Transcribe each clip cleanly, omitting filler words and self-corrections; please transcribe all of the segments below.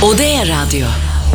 Odea Radyo.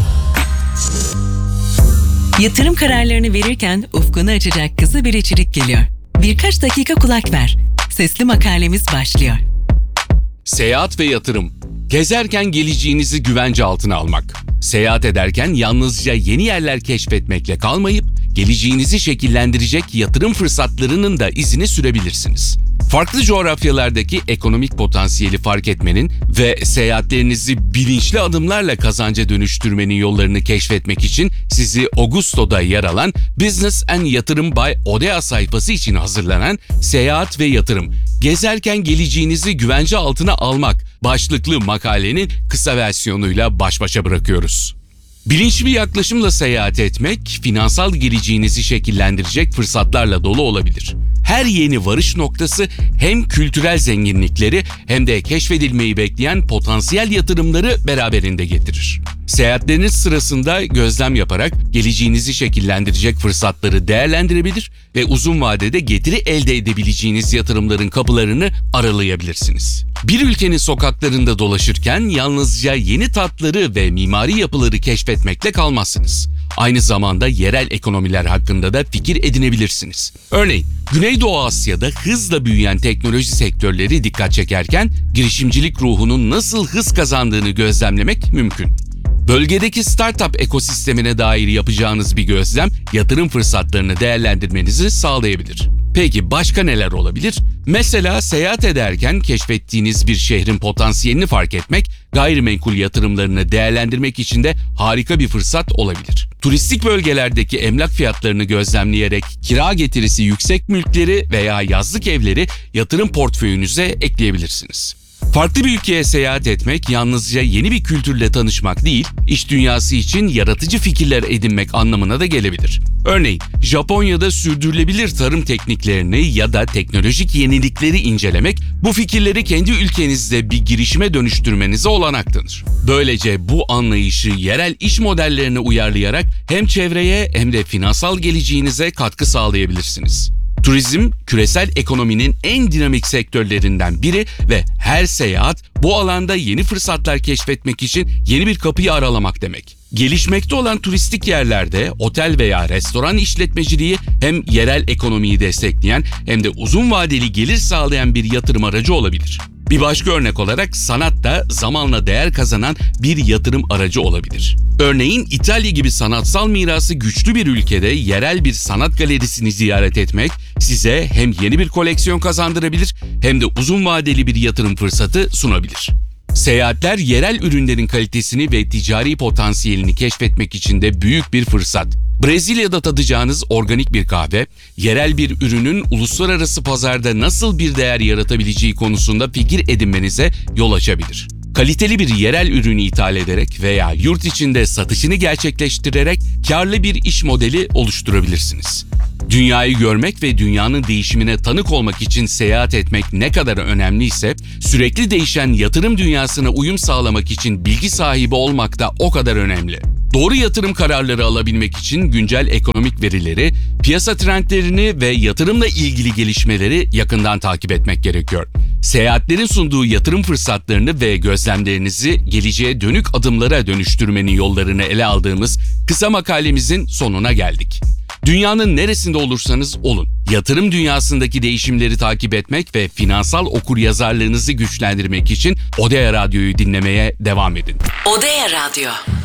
Yatırım kararlarını verirken ufkunu açacak kısa bir içerik geliyor. Birkaç dakika kulak ver. Sesli makalemiz başlıyor. Seyahat ve yatırım. Gezerken geleceğinizi güvence altına almak. Seyahat ederken yalnızca yeni yerler keşfetmekle kalmayıp, geleceğinizi şekillendirecek yatırım fırsatlarının da izini sürebilirsiniz. Farklı coğrafyalardaki ekonomik potansiyeli fark etmenin ve seyahatlerinizi bilinçli adımlarla kazanca dönüştürmenin yollarını keşfetmek için sizi Augusto'da yer alan Business and Yatırım by Odea sayfası için hazırlanan Seyahat ve Yatırım, Gezerken Geleceğinizi Güvence Altına Almak başlıklı makalenin kısa versiyonuyla baş başa bırakıyoruz. Bilinçli bir yaklaşımla seyahat etmek, finansal geleceğinizi şekillendirecek fırsatlarla dolu olabilir. Her yeni varış noktası hem kültürel zenginlikleri hem de keşfedilmeyi bekleyen potansiyel yatırımları beraberinde getirir. Seyahatleriniz sırasında gözlem yaparak geleceğinizi şekillendirecek fırsatları değerlendirebilir ve uzun vadede getiri elde edebileceğiniz yatırımların kapılarını aralayabilirsiniz. Bir ülkenin sokaklarında dolaşırken yalnızca yeni tatları ve mimari yapıları keşfetmekle kalmazsınız. Aynı zamanda yerel ekonomiler hakkında da fikir edinebilirsiniz. Örneğin, Güneydoğu Asya'da hızla büyüyen teknoloji sektörleri dikkat çekerken girişimcilik ruhunun nasıl hız kazandığını gözlemlemek mümkün. Bölgedeki startup ekosistemine dair yapacağınız bir gözlem, yatırım fırsatlarını değerlendirmenizi sağlayabilir. Peki başka neler olabilir? Mesela seyahat ederken keşfettiğiniz bir şehrin potansiyelini fark etmek, gayrimenkul yatırımlarını değerlendirmek için de harika bir fırsat olabilir. Turistik bölgelerdeki emlak fiyatlarını gözlemleyerek kira getirisi yüksek mülkleri veya yazlık evleri yatırım portföyünüze ekleyebilirsiniz. Farklı bir ülkeye seyahat etmek yalnızca yeni bir kültürle tanışmak değil, iş dünyası için yaratıcı fikirler edinmek anlamına da gelebilir. Örneğin, Japonya'da sürdürülebilir tarım tekniklerini ya da teknolojik yenilikleri incelemek, bu fikirleri kendi ülkenizde bir girişime dönüştürmenize olanak tanır. Böylece bu anlayışı yerel iş modellerine uyarlayarak hem çevreye hem de finansal geleceğinize katkı sağlayabilirsiniz. Turizm, küresel ekonominin en dinamik sektörlerinden biri ve her seyahat bu alanda yeni fırsatlar keşfetmek için yeni bir kapıyı aralamak demek. Gelişmekte olan turistik yerlerde otel veya restoran işletmeciliği hem yerel ekonomiyi destekleyen hem de uzun vadeli gelir sağlayan bir yatırım aracı olabilir. Bir başka örnek olarak sanat da zamanla değer kazanan bir yatırım aracı olabilir. Örneğin İtalya gibi sanatsal mirası güçlü bir ülkede yerel bir sanat galerisini ziyaret etmek size hem yeni bir koleksiyon kazandırabilir hem de uzun vadeli bir yatırım fırsatı sunabilir. Seyahatler yerel ürünlerin kalitesini ve ticari potansiyelini keşfetmek için de büyük bir fırsat. Brezilya'da tadacağınız organik bir kahve, yerel bir ürünün uluslararası pazarda nasıl bir değer yaratabileceği konusunda fikir edinmenize yol açabilir. Kaliteli bir yerel ürünü ithal ederek veya yurt içinde satışını gerçekleştirerek karlı bir iş modeli oluşturabilirsiniz. Dünyayı görmek ve dünyanın değişimine tanık olmak için seyahat etmek ne kadar önemliyse, sürekli değişen yatırım dünyasına uyum sağlamak için bilgi sahibi olmak da o kadar önemli. Doğru yatırım kararları alabilmek için güncel ekonomik verileri, piyasa trendlerini ve yatırımla ilgili gelişmeleri yakından takip etmek gerekiyor. Seyahatlerin sunduğu yatırım fırsatlarını ve gözlemlerinizi geleceğe dönük adımlara dönüştürmenin yollarını ele aldığımız kısa makalemizin sonuna geldik. Dünyanın neresinde olursanız olun, yatırım dünyasındaki değişimleri takip etmek ve finansal okuryazarlığınızı güçlendirmek için Odea Radyo'yu dinlemeye devam edin. Odea Radyo.